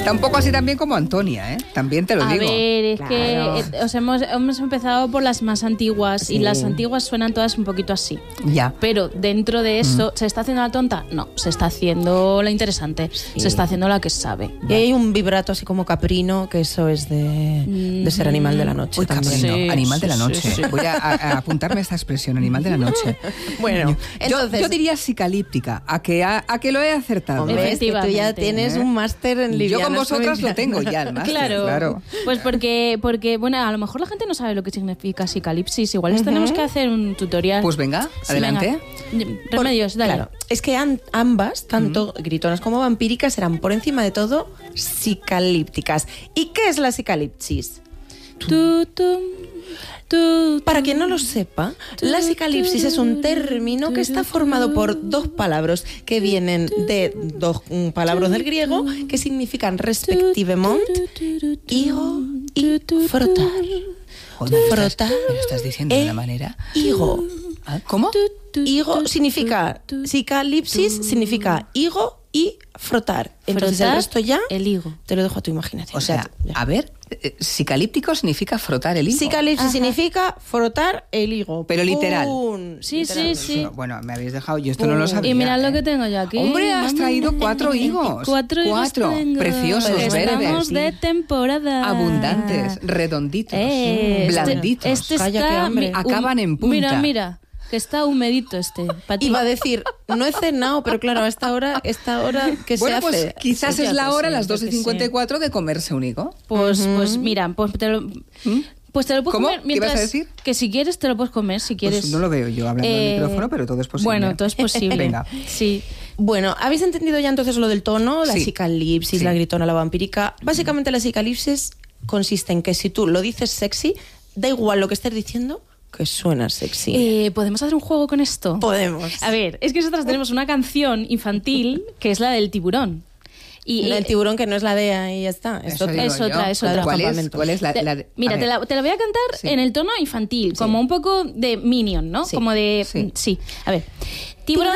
Está un poco así también como Antonia, ¿eh? También te lo digo. A ver, es Claro. que hemos empezado por las más antiguas y las antiguas suenan todas un poquito así. Ya. Pero dentro de eso, ¿se está haciendo la tonta? No, se está haciendo la interesante. Se está haciendo la que sabe. Y hay un vibrato así como caprino, que eso es de ser animal de la noche. Uy, también. caprino, Sí, animal de la sí, noche. sí. Voy a apuntarme esta expresión, animal de la noche. Bueno, entonces... Yo diría psicalíptica, a que lo he acertado. Hombre, es que tú ya Efectivamente. tienes un máster en Yo livianas con vosotras lo freudianas. tengo ya, el máster, Claro, pues porque, bueno, a lo mejor la gente no sabe lo que significa psicalipsis. Igual les tenemos que hacer un tutorial. Pues venga, adelante. Venga. Remedios, dale. Claro, es que ambas, tanto gritonas como vampíricas, eran por encima de todo psicalípticas. ¿Y qué es la psicalipsis? Para quien no lo sepa, la psicalipsis es un término que está formado por dos palabras que vienen de dos palabras del griego que significan respectivamente higo y frotar. Joder, Frotar. me lo estás diciendo de una manera. Higo. ¿Ah? ¿Cómo? Higo significa, psicalipsis significa higo y frotar. Entonces Frotar el resto ya el higo. te lo dejo a tu imaginación. O sea, ya. a ver, psicalíptico significa frotar el higo. Psicalipsis significa frotar el higo. Pero literal. ¡Pum! Sí, Literal. sí. Bueno, me habéis dejado, yo esto no lo sabía. Y mirad lo ¿eh? que tengo yo aquí. Hombre, has traído 4 higos. 4 higos tengo. Preciosos, Pero Estamos verdes. de temporada. Abundantes, redonditos, blanditos. Este Calla, está... qué hambre. Acaban en punta. Mira, que está humedito pa' ti. Iba a decir, no he cenado, pero claro, a esta hora ¿qué Bueno, se pues hace? quizás Pues es ya la te hora, sé, las yo qué 12:54, de comerse un higo. Pues mira, pues te lo puedes ¿Cómo? comer ¿Qué mientras... ibas a decir? Que si quieres te lo puedes comer, si quieres. Pues no lo veo yo hablando al micrófono, pero todo es posible. Bueno, todo es posible. Venga. Sí. Bueno, ¿habéis entendido ya entonces lo del tono? La Sí. psicalipsis, Sí. la gritona, la vampírica. Básicamente la psicalipsis consiste en que si tú lo dices sexy, da igual lo que estés diciendo, que suena sexy. ¿Podemos hacer un juego con esto? Podemos. A ver, es que nosotras tenemos una canción infantil que es la del tiburón. Y El tiburón, que no es la de ahí, ya está. Es Eso otra. digo es yo. otra, es otra. ¿Cuál es la Mira, a te ver. la voy a cantar Sí. en el tono infantil, como un poco de Minion, ¿no? Sí. Como de... Sí. Sí. A ver. Tiburón